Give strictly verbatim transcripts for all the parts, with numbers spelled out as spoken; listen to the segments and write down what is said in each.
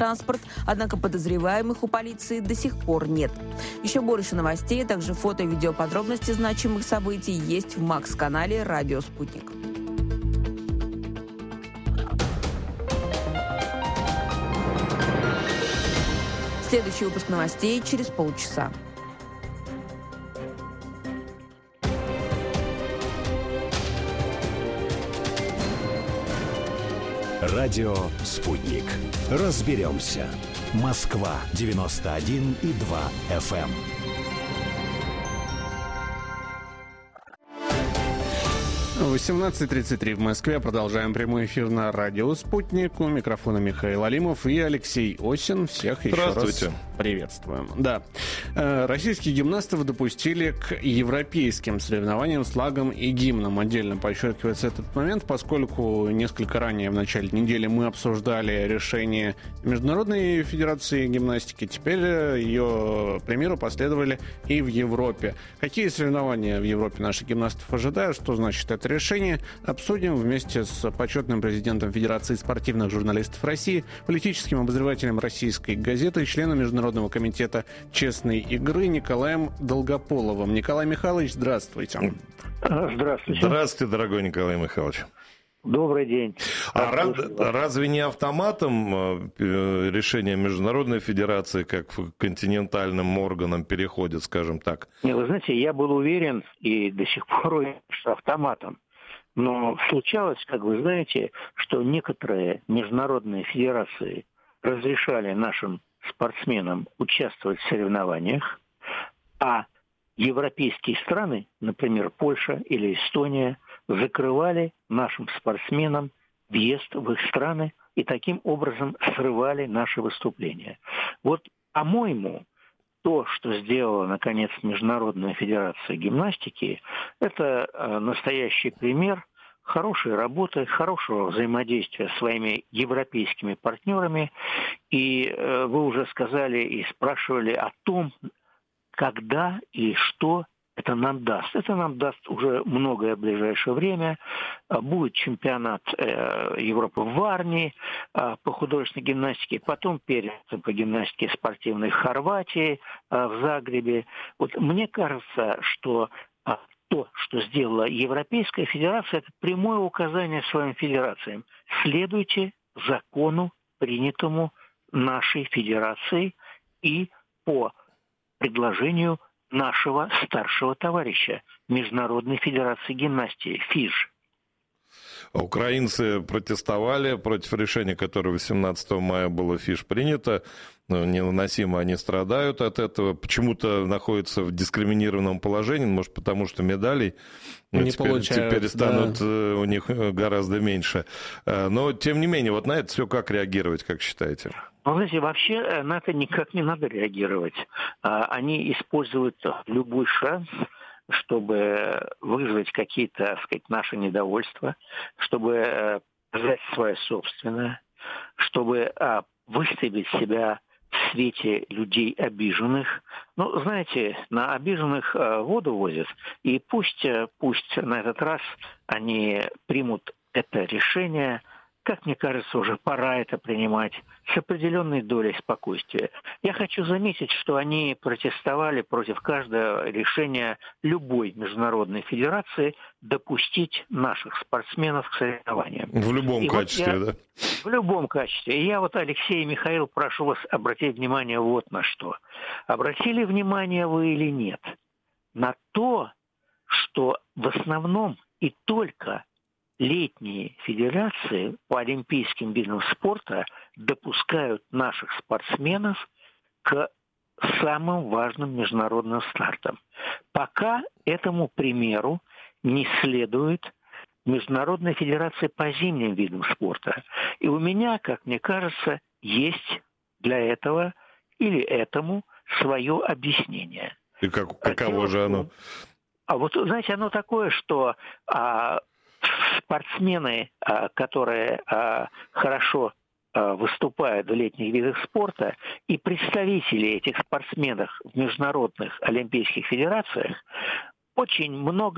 транспорт, однако подозреваемых у полиции до сих пор нет. Еще больше новостей, а также фото и видео подробности значимых событий есть в Макс-канале «Радио Спутник». Следующий выпуск новостей через полчаса. Радио «Спутник». Разберемся. Москва девяносто один и два эф эм. восемнадцать тридцать три в Москве. Продолжаем прямой эфир на радио «Спутник». У микрофона Михаил Алимов и Алексей Осин. Всех еще раз приветствуем. Да. Российских гимнастов допустили к европейским соревнованиям с флагом и гимном. Отдельно подчеркивается этот момент, поскольку несколько ранее в начале недели мы обсуждали решение Международной федерации гимнастики. Теперь ее примеру последовали и в Европе. Какие соревнования в Европе наших гимнастов ожидают? Что значит это решение? Обсудим вместе с почетным президентом Федерации спортивных журналистов России, политическим обозревателем «Российской газеты» и членом Международного комитета честной игры Николаем Долгополовым. Николай Михайлович, здравствуйте. Здравствуйте. Здравствуйте, дорогой Николай Михайлович. Добрый день. А раз, разве не автоматом решение Международной Федерации, как континентальным органам, переходит, скажем так? Не, вы знаете, я был уверен и до сих пор уверен, что автоматом. Но случалось, как вы знаете, что некоторые международные федерации разрешали нашим спортсменам участвовать в соревнованиях, а европейские страны, например, Польша или Эстония, закрывали нашим спортсменам въезд в их страны и таким образом срывали наши выступления. Вот, по-моему, то, что сделала, наконец, Международная федерация гимнастики, это э, настоящий пример хорошей работы, хорошего взаимодействия с своими европейскими партнерами. И э, вы уже сказали и спрашивали о том, когда и что это нам даст. Это нам даст уже многое в ближайшее время. Будет чемпионат Европы в Варне по художественной гимнастике, потом перед по гимнастике спортивной в Хорватии, в Загребе. Вот мне кажется, что то, что сделала Европейская Федерация, это прямое указание своим федерациям. Следуйте закону, принятому нашей федерацией и по предложению нашего старшего товарища Международной Федерации гимнастики, ФИЖ. Украинцы протестовали против решения, которое восемнадцатого мая было ФИЖ принято. Невыносимо они страдают от этого. Почему-то находятся в дискриминированном положении, может, потому что медалей не теперь, получают, теперь станут да. у них гораздо меньше. Но, тем не менее, вот на это все как реагировать, как считаете? Ну, знаете, вообще на это никак не надо реагировать. Они используют любой шанс, чтобы вызвать какие-то, так сказать, наши недовольства, чтобы сказать свое собственное, чтобы выставить себя в свете людей обиженных. Ну, знаете, на обиженных воду возят, и пусть, пусть на этот раз они примут это решение. Как мне кажется, уже пора это принимать с определенной долей спокойствия. Я хочу заметить, что они протестовали против каждого решения любой международной федерации допустить наших спортсменов к соревнованиям. В любом и качестве, вот я, да? В любом качестве. И я вот, Алексей и Михаил, прошу вас обратить внимание вот на что. Обратили внимание вы или нет? На то, что в основном и только летние федерации по олимпийским видам спорта допускают наших спортсменов к самым важным международным стартам. Пока этому примеру не следует Международная федерация по зимним видам спорта. И у меня, как мне кажется, есть для этого или этому свое объяснение. И как, каково же оно? А вот, знаете, оно такое, что а, спортсмены, а, которые а, хорошо а, выступают в летних видах спорта, и представители этих спортсменов в международных олимпийских федерациях очень много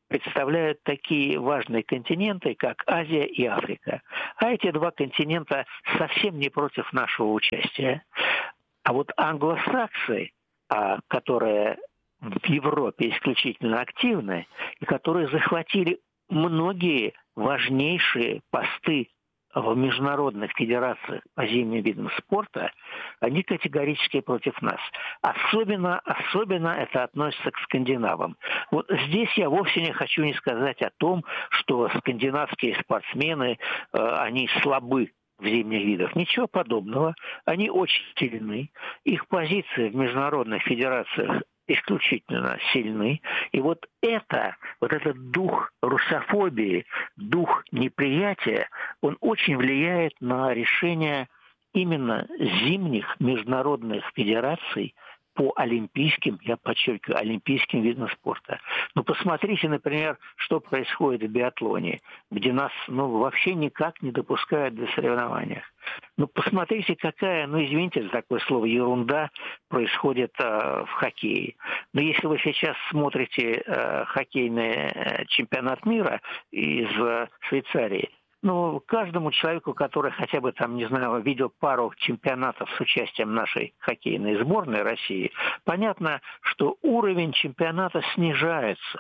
представляют такие важные континенты, как Азия и Африка. А эти два континента совсем не против нашего участия. А вот англосаксы, которые в Европе исключительно активны, и которые захватили многие важнейшие посты в международных федерациях по зимним видам спорта, они категорически против нас. Особенно, особенно это относится к скандинавам. Вот здесь я вовсе не хочу не сказать о том, что скандинавские спортсмены, э, они слабы в зимних видах. Ничего подобного. Они очень сильны. Их позиции в международных федерациях исключительно сильны. И вот это, вот этот дух русофобии, дух неприятия, он очень влияет на решение именно зимних международных федераций по олимпийским, я подчеркиваю, олимпийским видам спорта. Ну, посмотрите, например, что происходит в биатлоне, где нас, ну, вообще никак не допускают до соревнований. Ну, посмотрите, какая, ну, извините за такое слово, ерунда происходит э, в хоккее. Но если вы сейчас смотрите э, хоккейный э, чемпионат мира из э, Швейцарии, ну, каждому человеку, который хотя бы там, не знаю, видел пару чемпионатов с участием нашей хоккейной сборной России, понятно, что уровень чемпионата снижается.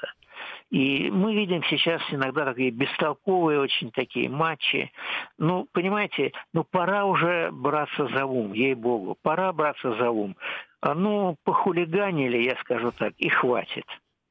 И мы видим сейчас иногда такие бестолковые очень такие матчи. Ну, понимаете, ну пора уже браться за ум, ей-богу, пора браться за ум. Ну, похулиганили, я скажу так, и хватит.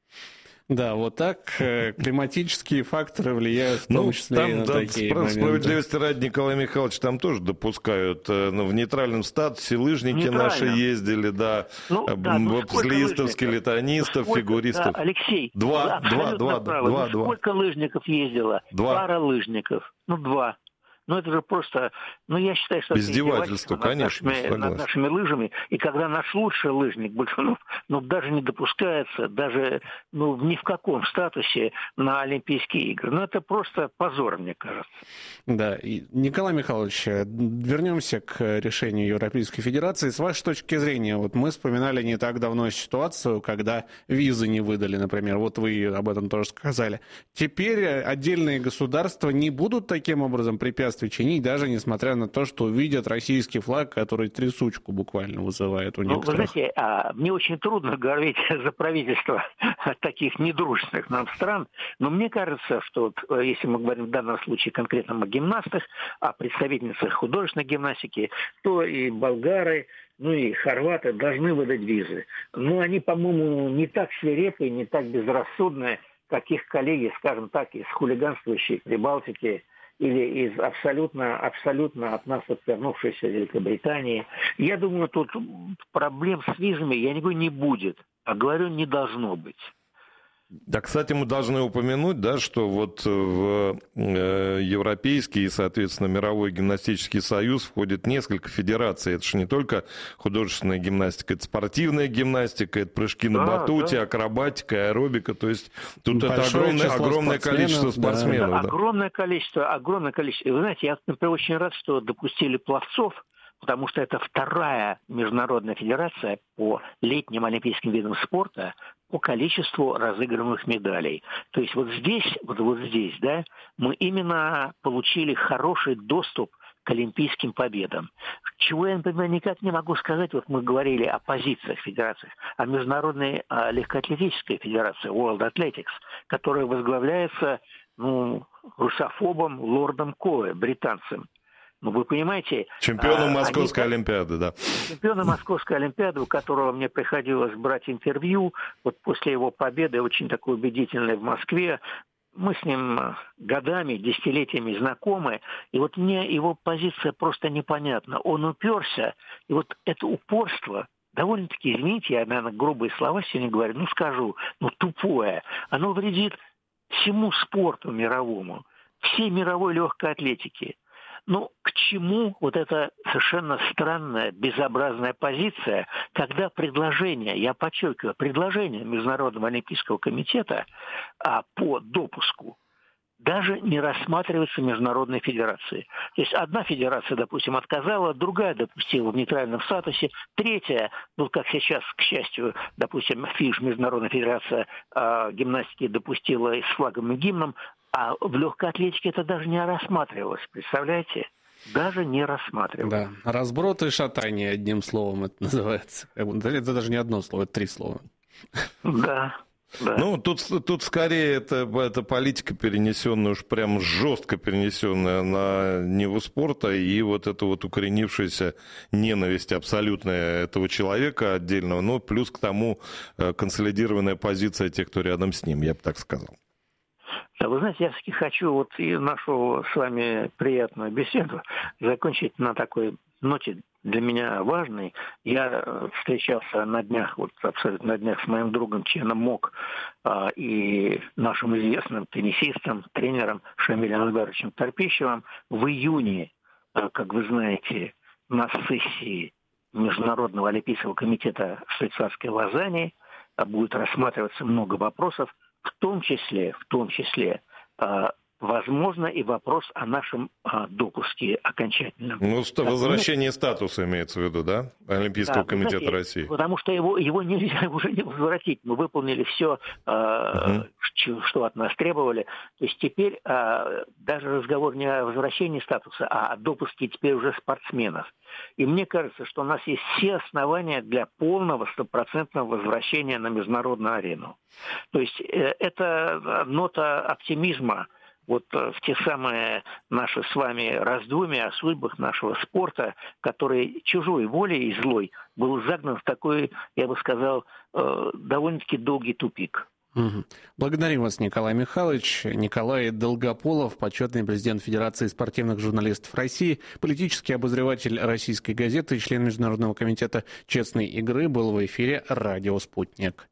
Да, вот так климатические факторы влияют в том ну, числе там, и на да, такие моменты. Справедливости ради, Николай Михайлович там тоже допускают. Ну, в нейтральном статусе лыжники наши ездили, да, ну, да ну, слистов, скелетонистов, сколько, фигуристов. Да, Алексей, два, два, два, два, ну, два. Сколько лыжников ездило? Два. Пара лыжников. Ну, два. Ну, это же просто... Ну, я считаю, что... Издевательство, над конечно. Нашими, над нашими лыжами. И когда наш лучший лыжник, Большунов, ну, даже не допускается, даже ну, ни в каком статусе на Олимпийские игры. Ну, это просто позор, мне кажется. Да. И, Николай Михайлович, вернемся к решению Европейской Федерации. С вашей точки зрения, вот мы вспоминали не так давно ситуацию, когда визы не выдали, например. Вот вы об этом тоже сказали. Теперь отдельные государства не будут таким образом препятствовать чинить, даже несмотря на то, что увидят российский флаг, который трясучку буквально вызывает у некоторых. Ну, вы знаете, а, мне очень трудно говорить за правительство таких недружественных нам стран, но мне кажется, что вот, если мы говорим в данном случае конкретно о гимнастах, о представительницах художественной гимнастики, то и болгары, ну и хорваты должны выдать визы. Но они, по-моему, не так свирепые, не так безрассудные, как их коллеги, скажем так, из хулиганствующей Прибалтики, или из абсолютно, абсолютно от нас отвернувшейся Великобритании. Я думаю, тут проблем с визами, я не говорю, не будет, а говорю, не должно быть. Да, кстати, мы должны упомянуть, да, что вот в э, Европейский и, соответственно, Мировой гимнастический союз входит несколько федераций. Это же не только художественная гимнастика, это спортивная гимнастика, это прыжки на да, батуте, да. акробатика, аэробика. То есть тут Большое это огромное, огромное количество спортсменов. Да. Да. Огромное количество, огромное количество. Вы знаете, я, например, очень рад, что допустили пловцов, потому что это вторая международная федерация по летним олимпийским видам спорта по количеству разыгранных медалей. То есть вот здесь, вот, вот здесь, да, мы именно получили хороший доступ к олимпийским победам. Чего я, например, никак не могу сказать, вот мы говорили о позициях федерациях, о Международной а, легкоатлетической федерации World Athletics, которая возглавляется ну, русофобом лордом Коэ, британцем. Ну, вы понимаете... Чемпионом Московской они, Олимпиады, да. Чемпионом Московской Олимпиады, у которого мне приходилось брать интервью, вот после его победы, очень такой убедительной в Москве, мы с ним годами, десятилетиями знакомы, и вот мне его позиция просто непонятна. Он уперся, и вот это упорство, довольно-таки, извините, я, наверное, грубые слова сегодня говорю, ну, скажу, ну, тупое, оно вредит всему спорту мировому, всей мировой легкой атлетике. Ну, к чему вот эта совершенно странная, безобразная позиция, когда предложение, я подчеркиваю, предложение Международного олимпийского комитета а, по допуску даже не рассматривается Международной Федерацией. То есть одна федерация, допустим, отказала, другая допустила в нейтральном статусе, третья, ну, как сейчас, к счастью, допустим, ФИЖ, Международная Федерация э, гимнастики, допустила с флагом и гимном, а в легкой атлетике это даже не рассматривалось, представляете? Даже не рассматривалось. Да, разброд и шатание, одним словом это называется. Это даже не одно слово, это три слова. Да. Да. Ну, тут, тут скорее это, это политика, перенесенная, уж прям жестко перенесенная на Неву спорта, и вот эта вот укоренившаяся ненависть абсолютная этого человека отдельного, ну, плюс к тому консолидированная позиция тех, кто рядом с ним, я бы так сказал. Да, вы знаете, я все-таки хочу вот и нашу с вами приятную беседу закончить на такой ноте для меня важной. Я встречался на днях, вот абсолютно на днях с моим другом, членом МОК а, и нашим известным теннисистом, тренером Шамилем Эльдаровичем Торпищевым в июне, а, как вы знаете, на сессии Международного олимпийского комитета в швейцарской Лозанне а, будет рассматриваться много вопросов, в том числе, в том числе, а, возможно, и вопрос о нашем а, допуске окончательном. Ну, возвращение статуса имеется в виду, да? Олимпийского да, комитета знаете, России. Потому что его, его нельзя уже не возвратить. Мы выполнили все, а, угу. что, что от нас требовали. То есть теперь а, даже разговор не о возвращении статуса, а о допуске теперь уже спортсменов. И мне кажется, что у нас есть все основания для полного стопроцентного возвращения на международную арену. То есть э, это нота оптимизма вот в те самые наши с вами раздумья о судьбах нашего спорта, который чужой волей и злой был загнан в такой, я бы сказал, довольно-таки долгий тупик. Угу. Благодарим вас, Николай Михайлович. Николай Долгополов, почетный президент Федерации спортивных журналистов России, политический обозреватель «Российской газеты» и член Международного комитета честной игры, был в эфире «Радио Спутник».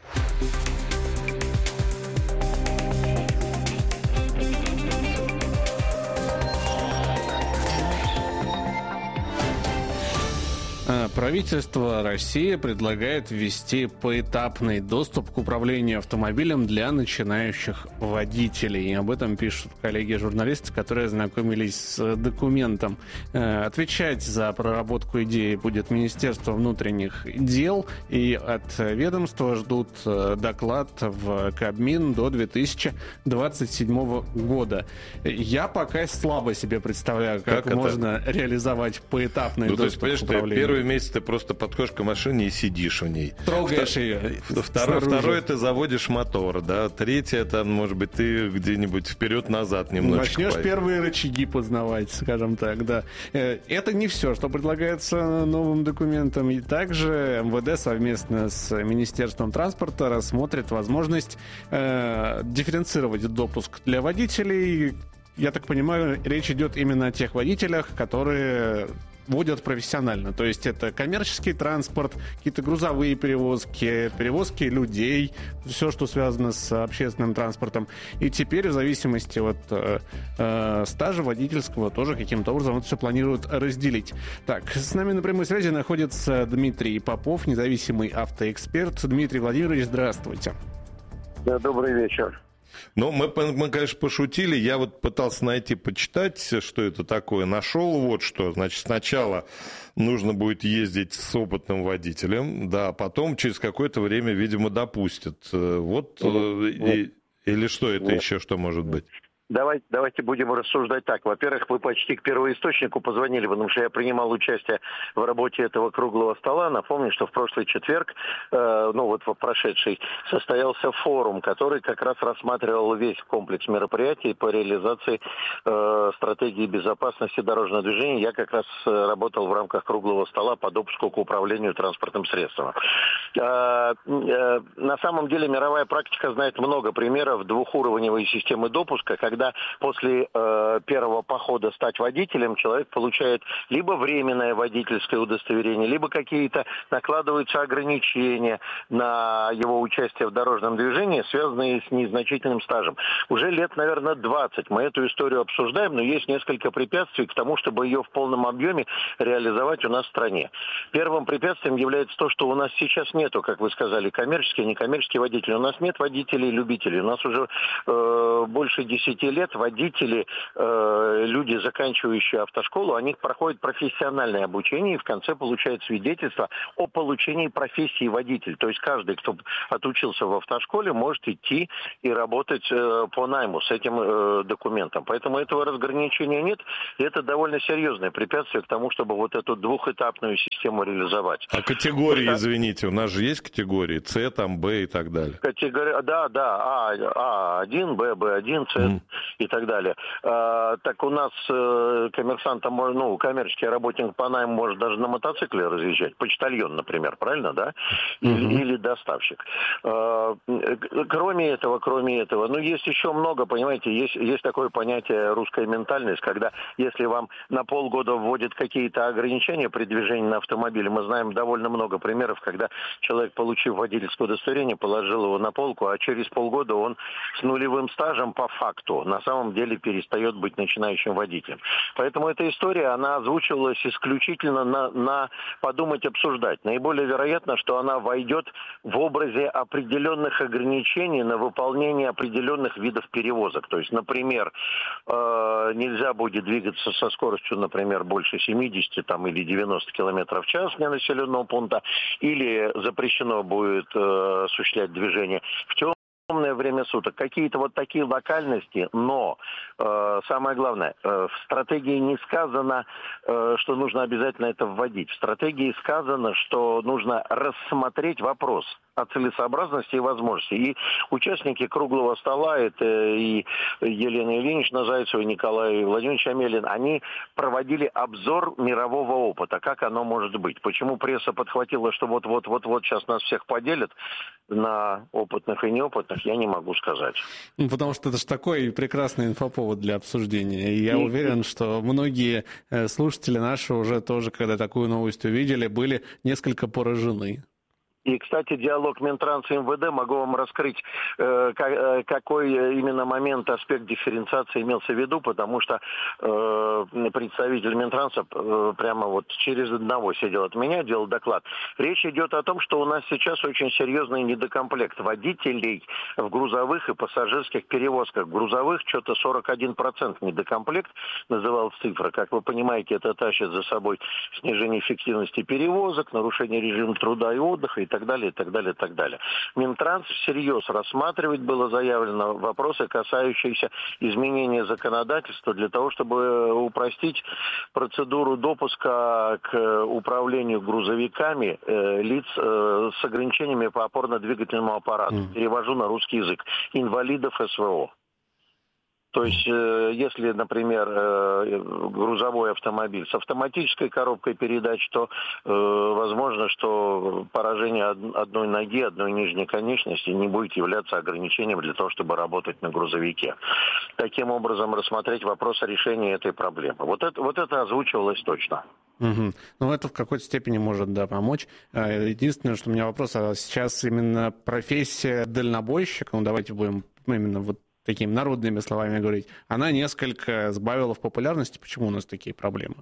Правительство России предлагает ввести поэтапный доступ к управлению автомобилем для начинающих водителей. И об этом пишут коллеги-журналисты, которые ознакомились с документом. Отвечать за проработку идеи будет Министерство внутренних дел, и от ведомства ждут доклад в Кабмин до две тысячи двадцать седьмого года. Я пока слабо себе представляю, как, как можно это? реализовать поэтапный ну, доступ то есть, к управлению. Первый месяц ты просто подходишь к машине и сидишь в ней. Трогаешь Втор... ее. Второе, второе, ты заводишь мотор, да. Третье, это, может быть, ты где-нибудь вперед-назад немножечко. Начнешь пойдешь. Первые рычаги познавать, скажем так, да. Это не все, что предлагается новым документом. И также эм вэ дэ совместно с Министерством транспорта рассмотрит возможность э, дифференцировать допуск для водителей. Я так понимаю, речь идет именно о тех водителях, которые водят профессионально. То есть это коммерческий транспорт, какие-то грузовые перевозки, перевозки людей, все, что связано с общественным транспортом. И теперь в зависимости от э, э, стажа водительского тоже каким-то образом это все планируют разделить. Так, с нами на прямой связи находится Дмитрий Попов, независимый автоэксперт. Дмитрий Владимирович, здравствуйте. Да, добрый вечер. Ну, мы, мы, конечно, пошутили. Я вот пытался найти, почитать, что это такое. Нашел вот что. Значит, сначала нужно будет ездить с опытным водителем, да, а потом через какое-то время, видимо, допустят. Вот, ну, и, или что это нет. еще, что может быть? Давайте, давайте будем рассуждать так. Во-первых, вы почти к первоисточнику позвонили, потому что я принимал участие в работе этого круглого стола. Напомню, что в прошлый четверг, э, ну вот в прошедший, состоялся форум, который как раз рассматривал весь комплекс мероприятий по реализации э, стратегии безопасности дорожного движения. Я как раз работал в рамках круглого стола по допуску к управлению транспортным средством. Э, э, на самом деле мировая практика знает много примеров двухуровневой системы допуска, когда после э, первого похода стать водителем человек получает либо временное водительское удостоверение, либо какие-то накладываются ограничения на его участие в дорожном движении, связанные с незначительным стажем. Уже лет, наверное, двадцать мы эту историю обсуждаем, но есть несколько препятствий к тому, чтобы ее в полном объеме реализовать у нас в стране. Первым препятствием является то, что у нас сейчас нету, как вы сказали, коммерческие и некоммерческие водители. У нас нет водителей-любителей. У нас уже э, больше десяти шестнадцати лет водители, э, люди, заканчивающие автошколу, они проходят профессиональное обучение и в конце получают свидетельство о получении профессии водитель. То есть каждый, кто отучился в автошколе, может идти и работать э, по найму с этим э, документом. Поэтому этого разграничения нет, и это довольно серьезное препятствие к тому, чтобы вот эту двухэтапную систему реализовать. А категории, это... извините, у нас же есть категории С, там, Б и так далее? Категория, да, да, А, А1, Б, Б1, С mm. и так далее. А, так у нас э, коммерсант, ну, коммерческий работник по найму может даже на мотоцикле разъезжать, почтальон, например, правильно, да? Или, mm-hmm. или доставщик. А, кроме этого, кроме этого, ну, есть еще много, понимаете, есть, есть такое понятие русская ментальность, когда если вам на полгода вводят какие-то ограничения при движении на автомобиле, мы знаем довольно много примеров, когда человек, получив водительское удостоверение, положил его на полку, а через полгода он с нулевым стажем по факту на самом деле перестает быть начинающим водителем. Поэтому эта история, она озвучивалась исключительно на, на подумать, обсуждать. Наиболее вероятно, что она войдет в образе определенных ограничений на выполнение определенных видов перевозок. То есть, например, э, нельзя будет двигаться со скоростью, например, больше семидесяти там, или девяноста километров в час вне населенного пункта, или запрещено будет э, осуществлять движение в темное время суток. Какие-то вот такие локальности, но э, самое главное, э, в стратегии не сказано, э, что нужно обязательно это вводить. В стратегии сказано, что нужно рассмотреть вопрос о целесообразности и возможности. И участники круглого стола, это и Елена Ильинична Зайцева, и Николай Владимирович Амелин, они проводили обзор мирового опыта, как оно может быть. Почему пресса подхватила, что вот-вот-вот-вот сейчас нас всех поделят на опытных и неопытных, я не могу сказать. Потому что это же такой прекрасный инфоповод для обсуждения. И я и, уверен, и... что многие слушатели наши уже тоже, когда такую новость увидели, были несколько поражены. И, кстати, диалог Минтранс и МВД, могу вам раскрыть, э, как, какой именно момент, аспект дифференциации имелся в виду, потому что э, представитель Минтранса э, прямо вот через одного сидел от меня, делал доклад. Речь идет о том, что у нас сейчас очень серьезный недокомплект водителей в грузовых и пассажирских перевозках. В грузовых что-то сорок один процент недокомплект, называлась цифра. Как вы понимаете, это тащит за собой снижение эффективности перевозок, нарушение режима труда и отдыха и так далее, и так далее, и так далее. Минтранс всерьез рассматривать, было заявлено, вопросы, касающиеся изменения законодательства для того, чтобы упростить процедуру допуска к управлению грузовиками э, лиц э, с ограничениями по опорно-двигательному аппарату. Mm. Перевожу на русский язык. Инвалидов СВО. То есть, э, если, например, э, грузовой автомобиль с автоматической коробкой передач, то э, возможно, что поражение одной ноги, одной нижней конечности не будет являться ограничением для того, чтобы работать на грузовике. Таким образом, рассмотреть вопрос о решении этой проблемы. Вот это, вот это озвучивалось точно. Угу. Ну, это в какой-то степени может, да, помочь. Единственное, что у меня вопрос, а сейчас именно профессия дальнобойщика, ну, давайте будем именно вот такими народными словами говорить, она несколько сбавила в популярности. Почему у нас такие проблемы?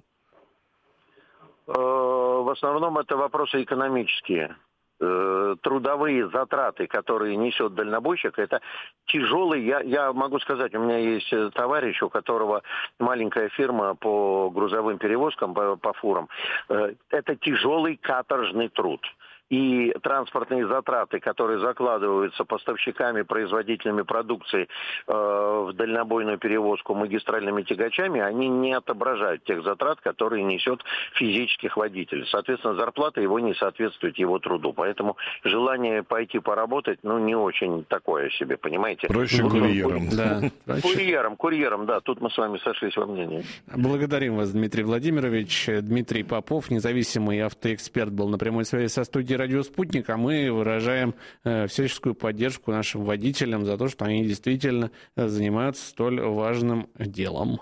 В основном это вопросы экономические. Трудовые затраты, которые несет дальнобойщик, это тяжелый, я, я могу сказать, у меня есть товарищ, у которого маленькая фирма по грузовым перевозкам, по, по фурам, это тяжелый каторжный труд. И транспортные затраты, которые закладываются поставщиками, производителями продукции э, в дальнобойную перевозку магистральными тягачами, они не отображают тех затрат, которые несет физических водителей. Соответственно, зарплата его не соответствует его труду. Поэтому желание пойти поработать, ну, не очень такое себе, понимаете? Проще курьером. Да. Курьером, курьером, да. Тут мы с вами сошлись во мнении. Благодарим вас, Дмитрий Владимирович. Дмитрий Попов, независимый автоэксперт, был на прямой связи со студией «Радио Спутник», а мы выражаем э, всяческую поддержку нашим водителям за то, что они действительно занимаются столь важным делом.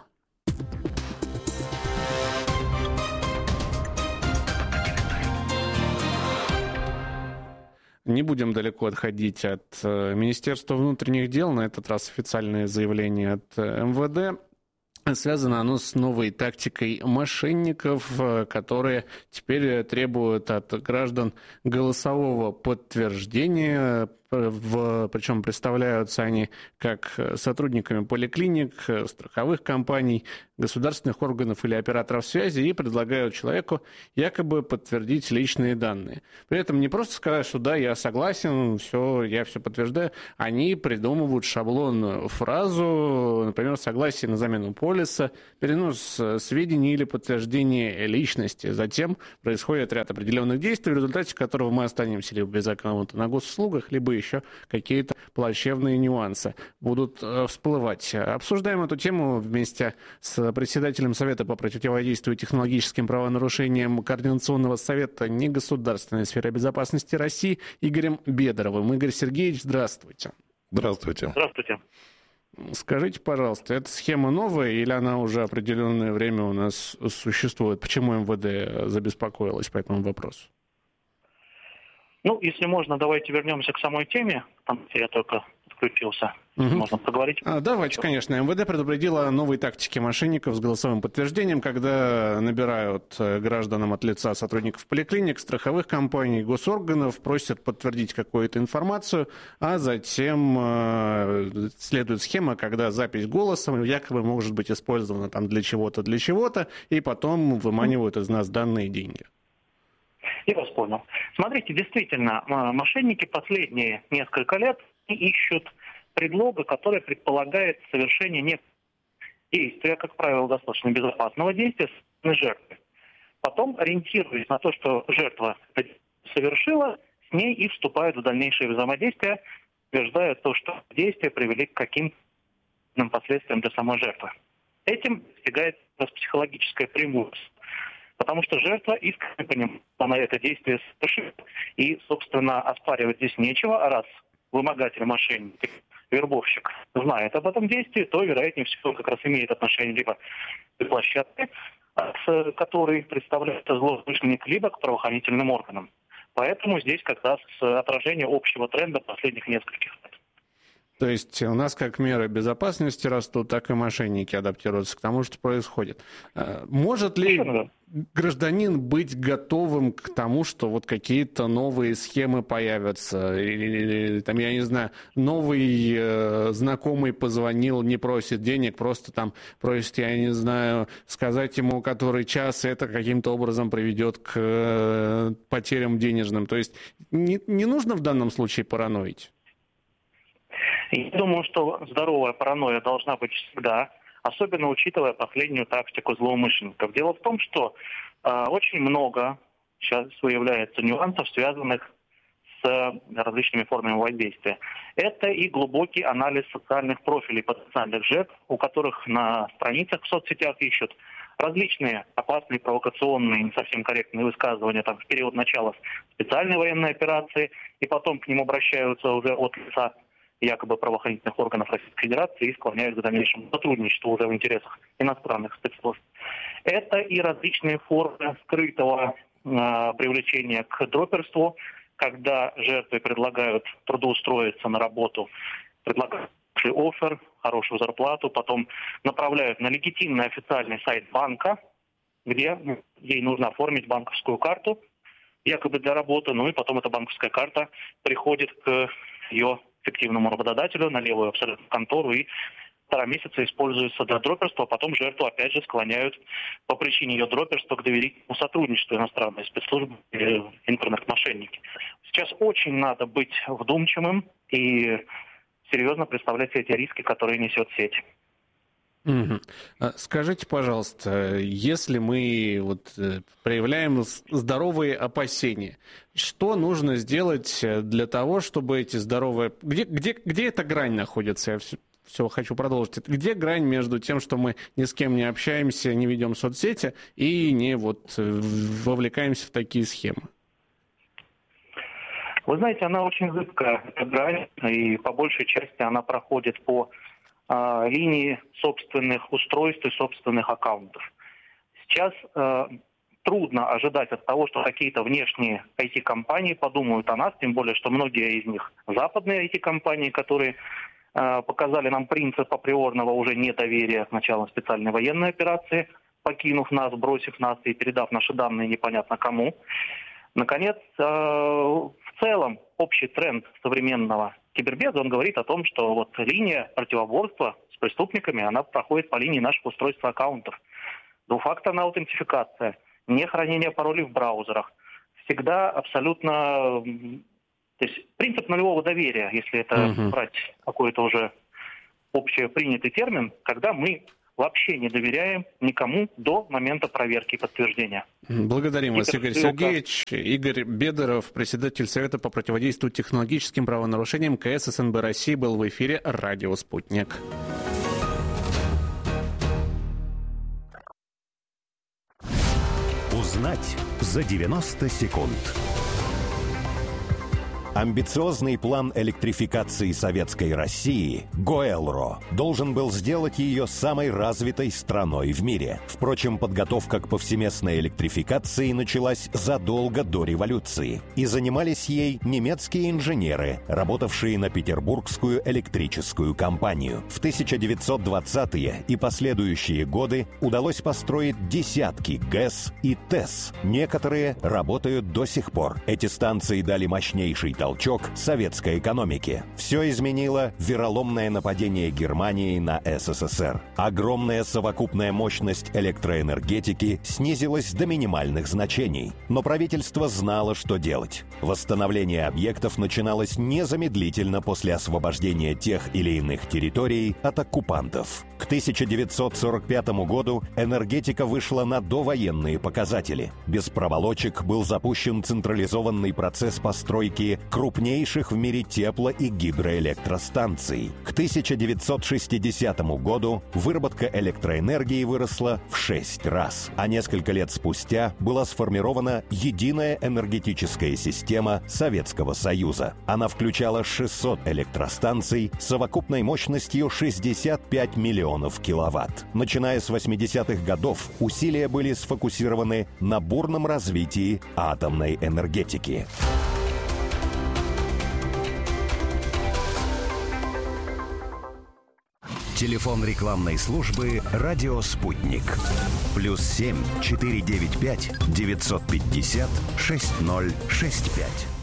Не будем далеко отходить от э, Министерства внутренних дел. На этот раз официальное заявление от э, МВД. Связано оно с новой тактикой мошенников, которые теперь требуют от граждан голосового подтверждения в, причем представляются они как сотрудниками поликлиник, страховых компаний, государственных органов или операторов связи и предлагают человеку якобы подтвердить личные данные. При этом не просто сказать, что да, я согласен, все, я все подтверждаю. Они придумывают шаблонную фразу, например, согласие на замену полиса, перенос сведений или подтверждение личности. Затем происходит ряд определенных действий, в результате которого мы останемся либо без аккаунта на госуслугах, либо еще какие-то плачевные нюансы будут всплывать. Обсуждаем эту тему вместе с председателем Совета по противодействию технологическим правонарушениям Координационного совета негосударственной сферы безопасности России Игорем Бедоровым. Игорь Сергеевич, здравствуйте. Здравствуйте. Здравствуйте. Скажите, пожалуйста, эта схема новая или она уже определенное время у нас существует? Почему эм вэ дэ забеспокоилось по этому вопросу? Ну, если можно, давайте вернемся к самой теме, там я только включился. Угу. Можно поговорить. А, давайте, Все. конечно. эм вэ дэ предупредила о новой тактике мошенников с голосовым подтверждением, когда набирают гражданам от лица сотрудников поликлиник, страховых компаний, госорганов, просят подтвердить какую-то информацию, а затем э, следует схема, когда запись голосом якобы может быть использована там для чего-то, для чего-то, и потом выманивают из нас данные деньги. Я вас понял. Смотрите, действительно, мошенники последние несколько лет ищут предлога, который предполагает совершение некого действия, как правило, достаточно безопасного действия с стороны жертвы. Потом, ориентируясь на то, что жертва совершила, с ней и вступают в дальнейшее взаимодействие, утверждая то, что действия привели к каким-то последствиям для самой жертвы. Этим достигается психологическое преимущество. Потому что жертва искренне понимает, что она это действие совершит. И, собственно, оспаривать здесь нечего. А раз вымогатель, мошенник, вербовщик знает об этом действии, то, вероятнее всего, как раз имеет отношение либо к площадке, с которой представляется злоумышленник, либо к правоохранительным органам. Поэтому здесь как раз отражение общего тренда последних нескольких лет. То есть у нас как меры безопасности растут, так и мошенники адаптируются к тому, что происходит. Может ли гражданин быть готовым к тому, что вот какие-то новые схемы появятся? Или, или там, я не знаю, новый э, знакомый позвонил, не просит денег, просто там просит, я не знаю, сказать ему, который час, это каким-то образом приведет к э, потерям денежным. То есть не, не нужно в данном случае параноить? Я думаю, что здоровая паранойя должна быть всегда, особенно учитывая последнюю тактику злоумышленников. Дело в том, что э, очень много сейчас выявляется нюансов, связанных с различными формами воздействия. Это и глубокий анализ социальных профилей потенциальных жертв, у которых на страницах в соцсетях ищут различные опасные, провокационные, не совсем корректные высказывания там, в период начала специальной военной операции, и потом к ним обращаются уже от лица якобы правоохранительных органов Российской Федерации и склоняют к дальнейшему сотрудничеству уже в интересах иностранных спецслужб. Это и различные формы скрытого э, привлечения к дроперству, когда жертвы предлагают трудоустроиться на работу, предлагают оффер, хорошую зарплату, потом направляют на легитимный официальный сайт банка, где ей нужно оформить банковскую карту, якобы для работы, ну и потом эта банковская карта приходит к ее фиктивному работодателю, на левую абсолютно контору, и полтора месяца используется для дроперства, а потом жертву опять же склоняют по причине ее дроперства к доверительному сотрудничеству иностранной спецслужбы или интернет-мошенники. Сейчас очень надо быть вдумчивым и серьезно представлять все эти риски, которые несет сеть. Угу. Скажите, пожалуйста, если мы вот проявляем здоровые опасения, что нужно сделать для того, чтобы эти здоровые... Где, где, где эта грань находится? Я все, все хочу продолжить. Где грань между тем, что мы ни с кем не общаемся, не ведем соцсети и не вот вовлекаемся в такие схемы? Вы знаете, она очень зыбкая, эта грань, и по большей части она проходит по линии собственных устройств и собственных аккаунтов. Сейчас э, трудно ожидать от того, что какие-то внешние ай ти-компании подумают о нас, тем более, что многие из них западные ай ти-компании, которые э, показали нам принцип априорного уже недоверия с началом специальной военной операции, покинув нас, бросив нас и передав наши данные непонятно кому. Наконец, э, в целом общий тренд современного кибербеза, он говорит о том, что вот линия противоборства с преступниками, она проходит по линии наших устройств аккаунтов. Двухфакторная аутентификация, не хранение паролей в браузерах. Всегда абсолютно... То есть принцип нулевого доверия, если это uh-huh. брать какой-то уже общепринятый термин, когда мы вообще не доверяем никому до момента проверки и подтверждения. Благодарим вас, Игорь Сергеевич. Игорь Бедоров, председатель Совета по противодействию технологическим правонарушениям ка эс эс эн бэ России, был в эфире «Радио Спутник». Узнать за девяносто секунд. Амбициозный план электрификации советской России «Гоэлро» должен был сделать ее самой развитой страной в мире. Впрочем, подготовка к повсеместной электрификации началась задолго до революции. И занимались ей немецкие инженеры, работавшие на Петербургскую электрическую компанию. В тысяча девятьсот двадцатые и последующие годы удалось построить десятки ГЭС и ТЭС. Некоторые работают до сих пор. Эти станции дали мощнейший толчок советской экономике. Все изменило вероломное нападение Германии на эс эс эс эр. Огромная совокупная мощность электроэнергетики снизилась до минимальных значений. Но правительство знало, что делать. Восстановление объектов начиналось незамедлительно после освобождения тех или иных территорий от оккупантов. К тысяча девятьсот сорок пятому году энергетика вышла на довоенные показатели. Без проволочек был запущен централизованный процесс постройки крупнейших в мире тепло- и гидроэлектростанций. К тысяча девятьсот шестидесятому году выработка электроэнергии выросла в шесть раз, а несколько лет спустя была сформирована единая энергетическая система Советского Союза. Она включала шестьсот электростанций с совокупной мощностью шестьдесят пять миллионов киловатт. Начиная с восьмидесятых годов усилия были сфокусированы на бурном развитии атомной энергетики. Телефон рекламной службы «Радио Спутник». Плюс семь четыре девять пять девятьсот пятьдесят шесть ноль шесть пять.